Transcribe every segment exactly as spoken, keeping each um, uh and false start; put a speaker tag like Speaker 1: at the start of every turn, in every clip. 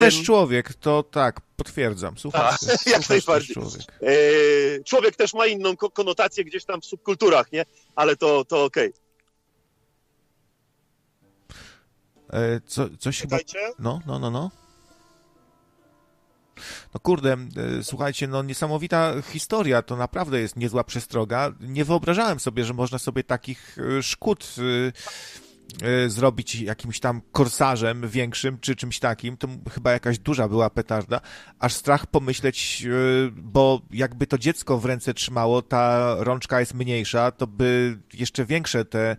Speaker 1: też człowiek, to tak, potwierdzam. Słuchaj,
Speaker 2: A, jak najbardziej. Człowiek. E, człowiek też ma inną konotację gdzieś tam w subkulturach, nie? Ale to, to okej.
Speaker 1: Okay. E, co, coś chyba... No, no, no, no. No kurde, słuchajcie, no niesamowita historia, to naprawdę jest niezła przestroga. Nie wyobrażałem sobie, że można sobie takich szkód y, y, zrobić jakimś tam korsarzem większym, czy czymś takim. To chyba jakaś duża była petarda. Aż strach pomyśleć, y, bo jakby to dziecko w ręce trzymało, ta rączka jest mniejsza, to by jeszcze większe te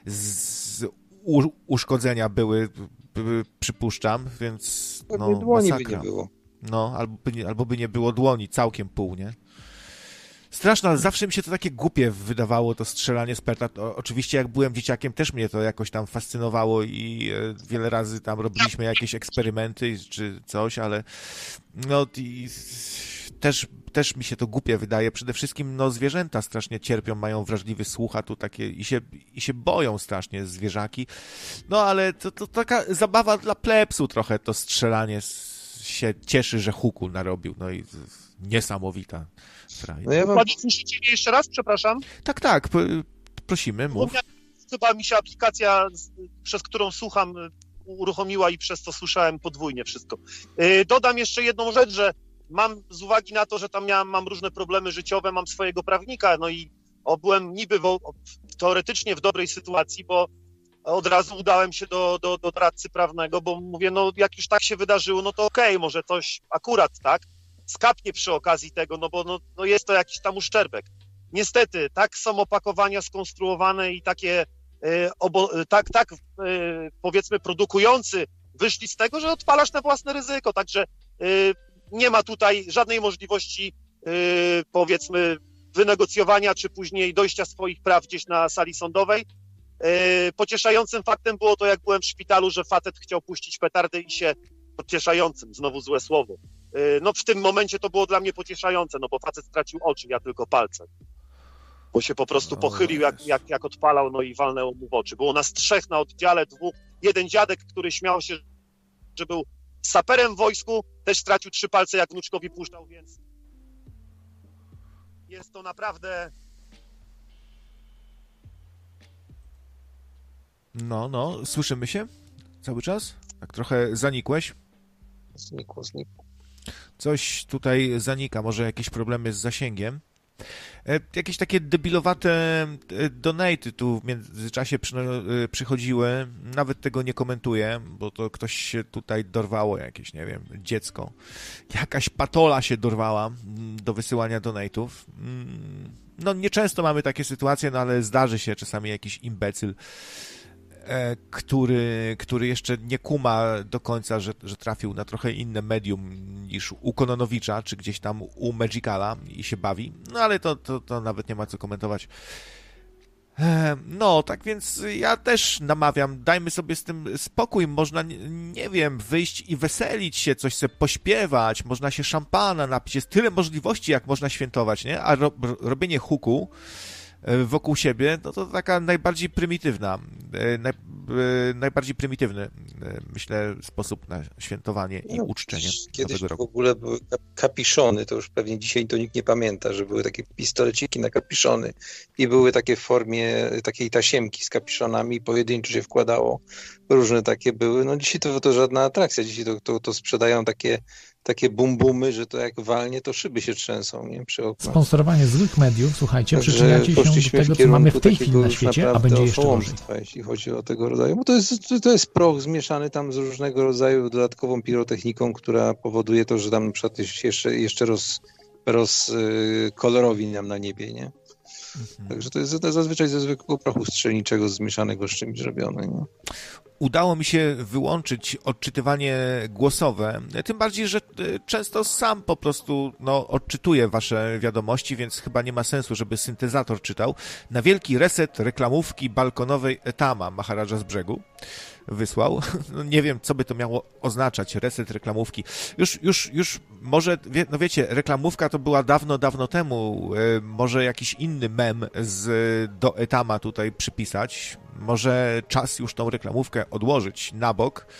Speaker 1: z, u, uszkodzenia były, by, przypuszczam, więc no
Speaker 3: dłoni
Speaker 1: masakra.
Speaker 3: By nie było.
Speaker 1: No, albo by, albo by nie było dłoni, całkiem pół, nie? Straszne, ale zawsze mi się to takie głupie wydawało, to strzelanie z petard. O, oczywiście jak byłem dzieciakiem, też mnie to jakoś tam fascynowało i e, wiele razy tam robiliśmy jakieś eksperymenty czy coś, ale no i też, też mi się to głupie wydaje. Przede wszystkim no zwierzęta strasznie cierpią, mają wrażliwy słuch, a tu takie i się, i się boją strasznie zwierzaki. No ale to, to taka zabawa dla plebsu trochę, to strzelanie z się cieszy, że huku narobił. No i niesamowita frajda.
Speaker 2: No ja wam... Słyszycie mnie jeszcze raz? Przepraszam.
Speaker 1: Tak, tak. Prosimy, mów.
Speaker 2: Chyba mi się aplikacja, przez którą słucham, uruchomiła i przez to słyszałem podwójnie wszystko. Dodam jeszcze jedną rzecz, że mam z uwagi na to, że tam miałem, mam różne problemy życiowe, mam swojego prawnika, no i o, byłem niby w, teoretycznie w dobrej sytuacji, bo od razu udałem się do, do, do radcy prawnego, bo mówię, no jak już tak się wydarzyło, no to okej, okay, może coś akurat, tak, skapnie przy okazji tego, no bo no, no jest to jakiś tam uszczerbek. Niestety, tak są opakowania skonstruowane i takie, e, obo, tak, tak e, powiedzmy produkujący wyszli z tego, że odpalasz na własne ryzyko, także e, nie ma tutaj żadnej możliwości, e, powiedzmy, wynegocjowania, czy później dojścia swoich praw gdzieś na sali sądowej. Pocieszającym faktem było to, jak byłem w szpitalu, że facet chciał puścić petardę i się pocieszającym, znowu złe słowo. No w tym momencie to było dla mnie pocieszające, no bo facet stracił oczy, ja tylko palce. Bo się po prostu pochylił, jak, jak, jak odpalał, no i walnęło mu w oczy. Było nas trzech na oddziale, dwóch. Jeden dziadek, który śmiał się, że był saperem w wojsku, też stracił trzy palce, jak wnuczkowi puszczał, więc jest to naprawdę...
Speaker 1: No, no, słyszymy się cały czas? Tak trochę zanikłeś?
Speaker 3: Znikło, znikło.
Speaker 1: Coś tutaj zanika, może jakieś problemy z zasięgiem. E, jakieś takie debilowate donaty tu w międzyczasie przy, przychodziły. Nawet tego nie komentuję, bo to ktoś się tutaj dorwało, jakieś, nie wiem, dziecko. Jakaś patola się dorwała do wysyłania donatów. No, nieczęsto mamy takie sytuacje, no ale zdarzy się czasami jakiś imbecyl, który, który jeszcze nie kuma do końca, że, że trafił na trochę inne medium niż u Kononowicza, czy gdzieś tam u Magicala i się bawi. No ale to, to, to nawet nie ma co komentować. No, tak więc ja też namawiam, dajmy sobie z tym spokój, można, nie wiem, wyjść i weselić się, coś sobie pośpiewać, można się szampana napić, jest tyle możliwości, jak można świętować, nie? A ro, robienie huku wokół siebie, no to taka najbardziej prymitywna, naj, najbardziej prymitywny, myślę, sposób na świętowanie i no, uczczenie
Speaker 3: kiedyś
Speaker 1: nowego roku.
Speaker 3: W ogóle były kapiszony, to już pewnie dzisiaj to nikt nie pamięta, że były takie pistoleciki na kapiszony i były takie w formie takiej tasiemki z kapiszonami, pojedynczo się wkładało, różne takie były. No dzisiaj to, to żadna atrakcja, dzisiaj to, to, to sprzedają takie takie bum-bumy, że to jak walnie, to szyby się trzęsą, nie? Przy oknach.
Speaker 4: Sponsorowanie złych mediów, słuchajcie, przyczyniacie się do tego, co mamy w tej chwili na świecie, a będzie jeszcze gorzej.
Speaker 3: Jeśli chodzi o tego rodzaju, bo to jest, to jest proch zmieszany tam z różnego rodzaju dodatkową pirotechniką, która powoduje to, że tam na przykład jeszcze, jeszcze roz, roz kolorowi nam na niebie, nie? Mhm. Także to jest, to jest zazwyczaj ze zwykłego prochu strzelniczego zmieszanego z czymś zrobione, nie?
Speaker 1: Udało mi się wyłączyć odczytywanie głosowe, tym bardziej, że często sam po prostu no, odczytuję wasze wiadomości, więc chyba nie ma sensu, żeby syntezator czytał. Na wielki reset reklamówki balkonowej Etama Maharadża z brzegu wysłał. No, nie wiem, co by to miało oznaczać, reset reklamówki. Już, już, już może, wie, no wiecie, reklamówka to była dawno, dawno temu. E, może jakiś inny mem z, do Etama tutaj przypisać. Może czas już tą reklamówkę odłożyć na bok.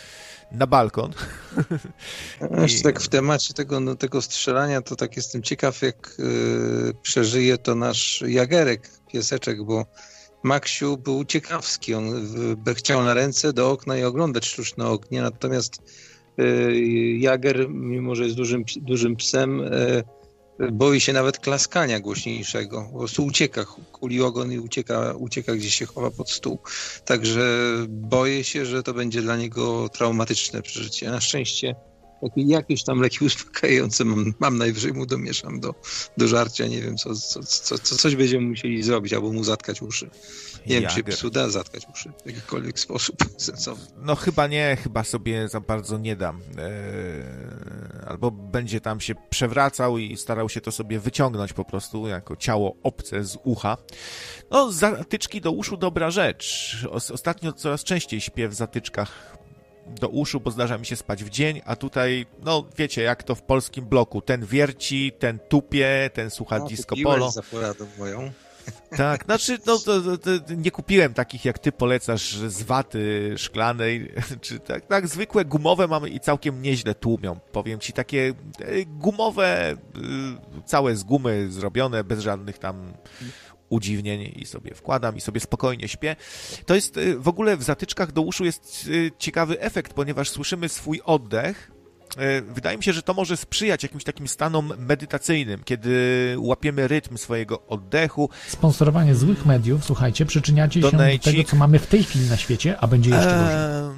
Speaker 1: na balkon.
Speaker 3: I... Tak w temacie tego, no, tego strzelania, to tak jestem ciekaw, jak yy, przeżyje to nasz Jagerek, pieseczek, bo Maksiu był ciekawski. On y, chciał na ręce do okna i oglądać sztuczne ognie, natomiast y, Jager, mimo że jest dużym, dużym psem, y, boi się nawet klaskania głośniejszego. Po prostu ucieka, kuli ogon i ucieka, ucieka gdzieś się chowa pod stół. Także boję się, że to będzie dla niego traumatyczne przeżycie. Na szczęście jakieś tam leki uspokajające mam, mam najwyżej mu domieszam do, do żarcia. Nie wiem, co, co, co, co coś będziemy musieli zrobić, albo mu zatkać uszy. Nie wiem, czy psu da zatkać uszy w jakikolwiek sposób sensowny.
Speaker 1: No chyba nie, chyba sobie za bardzo nie dam. Eee, albo będzie tam się przewracał i starał się to sobie wyciągnąć po prostu, jako ciało obce z ucha. No, zatyczki do uszu dobra rzecz. Ostatnio coraz częściej śpię w zatyczkach do uszu, bo zdarza mi się spać w dzień, a tutaj, no wiecie, jak to w polskim bloku. Ten wierci, ten tupie, ten słucha no, disco polo.
Speaker 3: Za poradą moją.
Speaker 1: Tak, znaczy, no to, to, to nie kupiłem takich, jak ty polecasz, z waty szklanej, czy tak, tak, zwykłe gumowe mamy i całkiem nieźle tłumią. Powiem ci, takie gumowe, całe z gumy zrobione, bez żadnych tam udziwnień i sobie wkładam i sobie spokojnie śpię. To jest, w ogóle w zatyczkach do uszu jest ciekawy efekt, ponieważ słyszymy swój oddech. Wydaje mi się, że to może sprzyjać jakimś takim stanom medytacyjnym, kiedy łapiemy rytm swojego oddechu.
Speaker 4: Sponsorowanie złych mediów, słuchajcie, przyczyniacie się Donate. do tego, co mamy w tej chwili na świecie, a będzie jeszcze gorzej.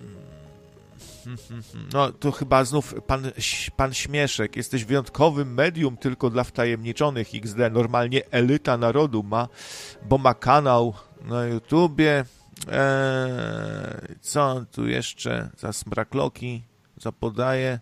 Speaker 1: No, to chyba znów pan, pan Śmieszek. Jesteś wyjątkowym medium tylko dla wtajemniczonych iks de. Normalnie elita narodu ma, bo ma kanał na YouTubie. Eee, co on tu jeszcze za smrakloki zapodaje?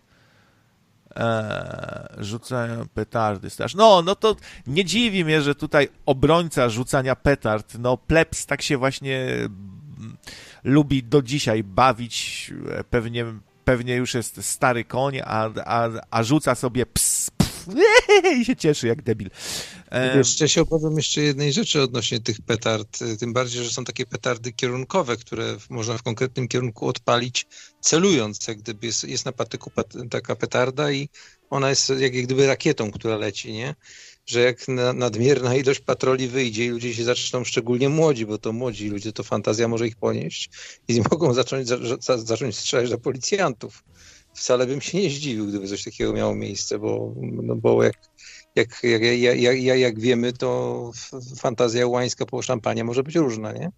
Speaker 1: Eee, rzucają petardy. No, no to nie dziwi mnie, że tutaj obrońca rzucania petard, no plebs tak się właśnie lubi do dzisiaj bawić, pewnie, pewnie już jest stary koń, a, a, a rzuca sobie ps, pf, i się cieszy jak debil.
Speaker 3: Jeszcze się opowiem jeszcze jednej rzeczy odnośnie tych petard, tym bardziej, że są takie petardy kierunkowe, które można w konkretnym kierunku odpalić, celując, jak gdyby jest, jest na patyku pat- taka petarda i ona jest jak, jak gdyby rakietą, która leci, nie? Że jak na, nadmierna ilość patroli wyjdzie i ludzie się zaczną, szczególnie młodzi, bo to młodzi ludzie, to fantazja może ich ponieść i mogą zacząć, za, za, zacząć strzelać do policjantów. Wcale bym się nie zdziwił, gdyby coś takiego miało miejsce, bo, no bo jak, jak, jak, jak, jak, jak, jak wiemy, to fantazja łańska po szampanie może być różna, nie?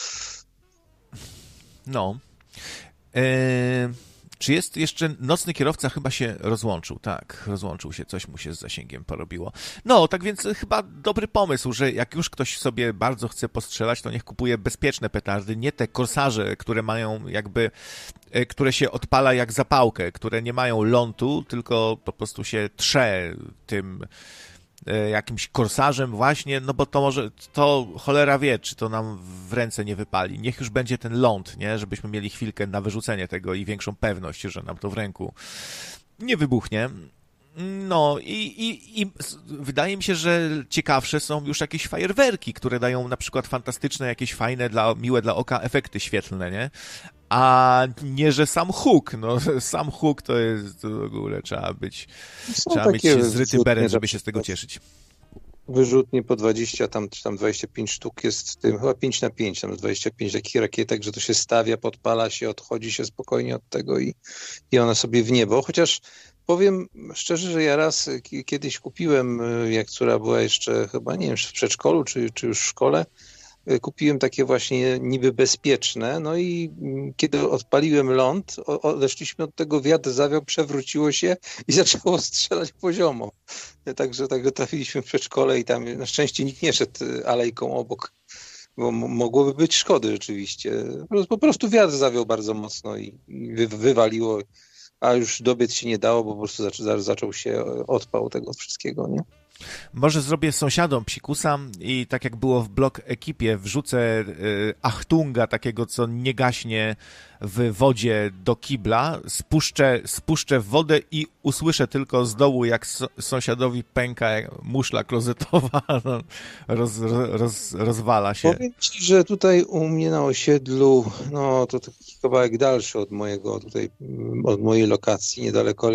Speaker 1: No. Eee... Czy jest jeszcze nocny kierowca? Chyba się rozłączył. Tak, rozłączył się, coś mu się z zasięgiem porobiło. No, tak więc chyba dobry pomysł, że jak już ktoś sobie bardzo chce postrzelać, to niech kupuje bezpieczne petardy, nie te korsarze, które mają jakby, które się odpala jak zapałkę, które nie mają lądu, tylko po prostu się trze tym jakimś korsarzem właśnie, no bo to może, to cholera wie, czy to nam w ręce nie wypali. Niech już będzie ten ląd, nie? Żebyśmy mieli chwilkę na wyrzucenie tego i większą pewność, że nam to w ręku nie wybuchnie. No i, i, i wydaje mi się, że ciekawsze są już jakieś fajerwerki, które dają na przykład fantastyczne, jakieś fajne, dla, miłe dla oka efekty świetlne, nie? A nie, że sam huk, no sam huk to jest, to w ogóle trzeba być, są trzeba mieć zryty beret, żeby się z tego cieszyć.
Speaker 3: Wyrzutnie po dwadzieścia, tam, tam dwadzieścia pięć sztuk jest w tym, chyba pięć na pięć, tam dwadzieścia pięć takich rakietek, że to się stawia, podpala się, odchodzi się spokojnie od tego i, i ona sobie w niebo, chociaż powiem szczerze, że ja raz kiedyś kupiłem, jak córa była jeszcze chyba, nie wiem, w przedszkolu czy, czy już w szkole, kupiłem takie właśnie niby bezpieczne, no i kiedy odpaliłem ląd, odeszliśmy od tego, wiatr zawiał, przewróciło się i zaczęło strzelać poziomo. Także tak trafiliśmy w przedszkole i tam na szczęście nikt nie szedł alejką obok, bo mogłoby być szkody rzeczywiście. Po prostu wiatr zawiał bardzo mocno i wywaliło, a już dobiec się nie dało, bo po prostu zaczął się odpał tego wszystkiego, nie?
Speaker 1: Może zrobię sąsiadom psikusa i tak jak było w Blog Ekipie, wrzucę y, Achtunga, takiego, co nie gaśnie w wodzie do kibla, spuszczę, spuszczę w wodę i usłyszę tylko z dołu, jak so, sąsiadowi pęka muszla klozetowa, no, roz, roz, rozwala się.
Speaker 3: Powiem ci, że tutaj u mnie na osiedlu, no to taki kawałek dalszy od mojego tutaj, od mojej lokacji, niedaleko